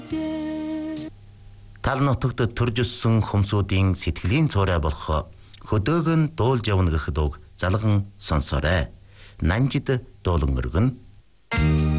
Тал нутагт төрж өссөн хүмсүүдийн сэтгэлийн цорой болох хөдөöг нь дуулж явна гэх дууг залган сонсоорой. Нанжид дуулан өргөн